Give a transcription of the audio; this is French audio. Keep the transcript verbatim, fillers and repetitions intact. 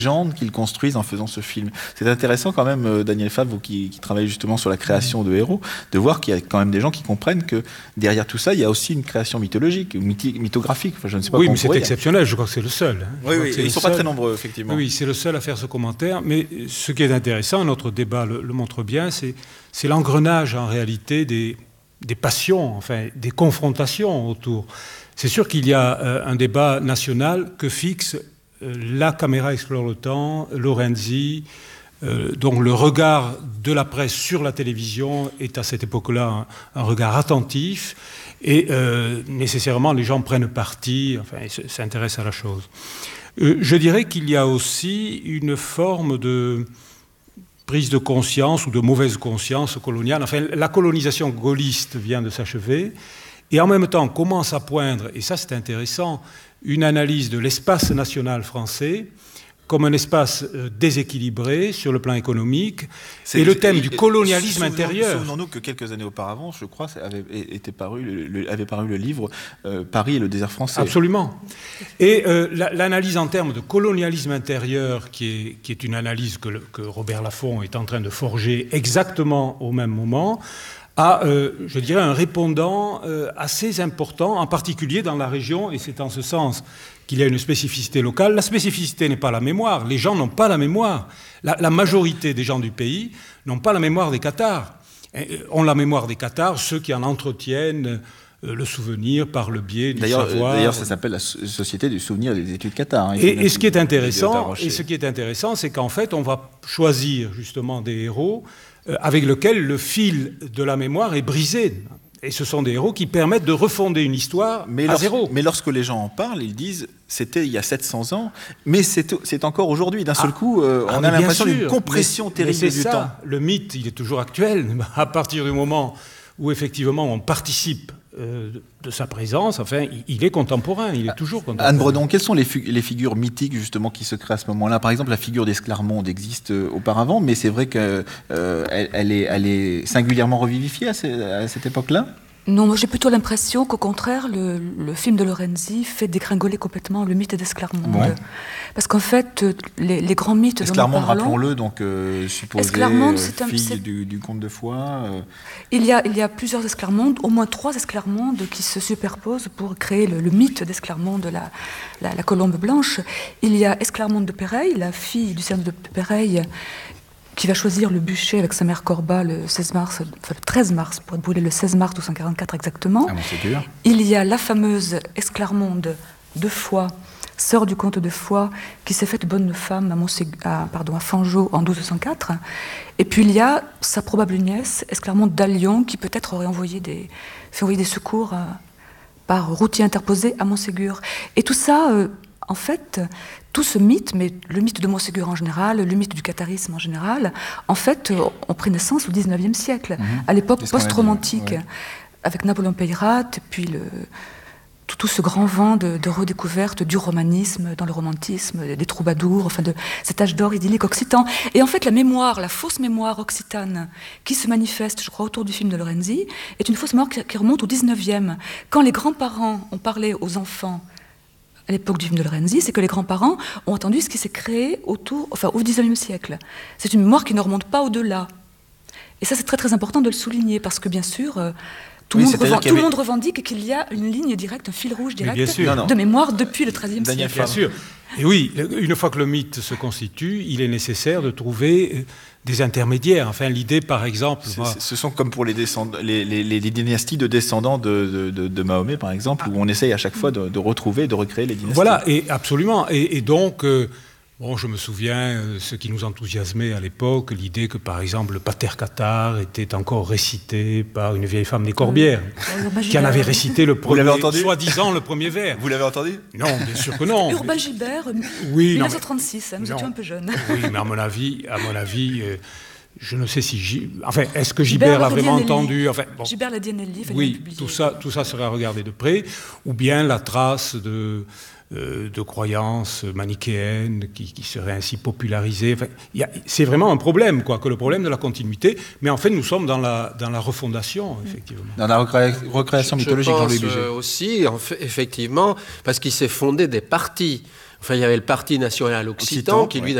légende qu'ils construisent en faisant ce film. C'est intéressant quand même, euh, Daniel Fabre, vous qui, qui travaillez justement sur la création de héros, de voir qu'il y a quand même des gens qui comprennent que derrière tout ça, il y a aussi une création mythologique, ou mythi- mythographique. Enfin, je ne sais pas oui, comment mais c'est dire. exceptionnel, je crois que c'est le seul. Hein. Oui, oui, ils ne sont seul. pas très nombreux, effectivement. Oui, c'est le seul à faire ce commentaire, mais ce qui est intéressant, notre débat le, le montre bien, c'est, c'est l'engrenage en réalité des, des passions, enfin des confrontations autour. C'est sûr qu'il y a euh, un débat national que fixe euh, la caméra explore le temps, Lorenzi, euh, donc le regard de la presse sur la télévision est à cette époque-là un, un regard attentif et euh, nécessairement les gens prennent parti, enfin ils s'intéressent à la chose. Euh, je dirais qu'il y a aussi une forme de prise de conscience ou de mauvaise conscience coloniale. Enfin, la colonisation gaulliste vient de s'achever. Et en même temps, commence à poindre, et ça c'est intéressant, une analyse de l'espace national français comme un espace euh, déséquilibré sur le plan économique, c'est, et le thème et, du colonialisme souvenons, intérieur. Souvenons-nous que quelques années auparavant, je crois, avait, était paru, le, le, avait paru le livre euh, « Paris et le désert français ». Absolument. Et euh, la, l'analyse en termes de colonialisme intérieur, qui est, qui est une analyse que, le, que Robert Laffont est en train de forger exactement au même moment, a, euh, je dirais, un répondant euh, assez important, en particulier dans la région, et c'est en ce sens qu'il y a une spécificité locale. La spécificité n'est pas la mémoire, les gens n'ont pas la mémoire. La, la majorité des gens du pays n'ont pas la mémoire des Cathares. Et, euh, ont la mémoire des Cathares, ceux qui en entretiennent euh, le souvenir par le biais du d'ailleurs, savoir. D'ailleurs, ça s'appelle la Société du souvenir des études cathares. Hein, et, et, ce qui est intéressant, et ce qui est intéressant, c'est qu'en fait, on va choisir justement des héros euh, avec lesquels le fil de la mémoire est brisé. Et ce sont des héros qui permettent de refonder une histoire mais à lorsque, zéro. Mais lorsque les gens en parlent, ils disent c'était il y a sept cents ans, mais c'est, c'est encore aujourd'hui. D'un seul ah, coup, euh, on ah, a l'impression sûr, d'une compression mais, terrible mais c'est du ça. temps. Le mythe, il est toujours actuel. À partir du moment où effectivement on participe euh, de sa présence, enfin, il est contemporain, il est toujours contemporain. Anne Bredon, quelles sont les, fu- les figures mythiques justement qui se créent à ce moment-là ? Par exemple, la figure d'Esclarmonde existe euh, auparavant, mais c'est vrai qu'elle euh, elle est, elle est singulièrement revivifiée à, ce, à cette époque-là ? Non, moi j'ai plutôt l'impression qu'au contraire, le, le film de Lorenzi fait dégringoler complètement le mythe d'Esclarmonde. Ouais. Parce qu'en fait, les, les grands mythes Esclarmonde, dont nous parlons... rappelons-le, donc euh, supposé Esclarmonde, euh, c'est un, fille c'est... Du, du conte de Foix. Euh... Il, y a, il y a plusieurs Esclarmondes, au moins trois Esclarmondes qui se superposent pour créer le, le mythe d'Esclarmonde, la, la, la colombe blanche. Il y a Esclarmonde de Péreille, la fille du seigneur de Péreille, qui va choisir le bûcher avec sa mère Corba le seize mars, enfin le treize mars, pour être brûlé le seize mars douze cent quarante-quatre exactement. Ah, bon, il y a la fameuse Esclarmonde de Foix, sœur du comte de Foix, qui s'est faite bonne femme à, Montségu- à, pardon, à Fangeau en douze cent quatre. Et puis il y a sa probable nièce, Esclarmonde d'Allion, qui peut-être aurait envoyé des, fait envoyer des secours euh, par routier interposé à Montségur. Et tout ça... Euh, En fait, tout ce mythe, mais le mythe de Montségur en général, le mythe du catharisme en général, en fait, ont pris naissance au dix-neuvième siècle, mmh. à l'époque post-romantique, ouais. avec Napoléon Peyrat, puis le, tout, tout ce grand vent de, de redécouverte du romanisme dans le romantisme, des troubadours, enfin de cet âge d'or idyllique occitan. Et en fait, la mémoire, la fausse mémoire occitane qui se manifeste, je crois, autour du film de Lorenzi, est une fausse mémoire qui, qui remonte au dix-neuvième. Quand les grands-parents ont parlé aux enfants à l'époque du film de Lorenzi, c'est que les grands-parents ont entendu ce qui s'est créé autour, enfin, au dix-neuvième siècle. C'est une mémoire qui ne remonte pas au-delà. Et ça, c'est très très important de le souligner, parce que bien sûr, euh, tout, oui, le, monde revend, tout avait... le monde revendique qu'il y a une ligne directe, un fil rouge direct non, non. de mémoire depuis le treizième Daniel siècle. Bien sûr. Et oui, une fois que le mythe se constitue, il est nécessaire de trouver des intermédiaires. Enfin, l'idée, par exemple... C'est, moi... Ce sont comme pour les, descend... les, les, les, les dynasties de descendants de, de, de, de Mahomet, par exemple, où on essaye à chaque fois de, de retrouver, de recréer les dynasties. Voilà, et absolument. Et, et donc... Euh, Bon, je me souviens, euh, ce qui nous enthousiasmait à l'époque, l'idée que, par exemple, le Pater Cathare était encore récité par une vieille femme des Corbières, euh, qui en avait récité le premier, soi-disant le premier vers. Vous l'avez entendu ? Non, bien sûr que non. Urbain Gibert, oui, dix-neuf cent trente-six, hein, nous non. étions un peu jeunes. Oui, mais à mon avis, à mon avis euh, je ne sais si... G... Enfin, est-ce que Gibert l'a vraiment entendu enfin, bon. Gibert l'a dit Nelly, oui, tout ça, tout ça serait à regarder de près. Ou bien la trace de... de croyances manichéennes qui, qui seraient ainsi popularisées. Enfin, y a, c'est vraiment un problème, quoi, que le problème de la continuité. Mais en fait, nous sommes dans la, dans la refondation, effectivement. Dans la recré- recréation je, mythologique, je pense Jean-Louis Buget. aussi, en fait, effectivement, parce qu'il s'est fondé des partis. Enfin, il y avait le Parti national occitan, Occitan, qui lui oui.